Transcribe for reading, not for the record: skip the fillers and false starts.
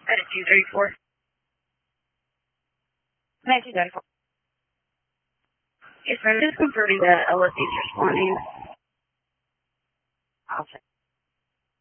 At 234. 1934. Yes, sir. Just confirming that LSD is responding. I'll check.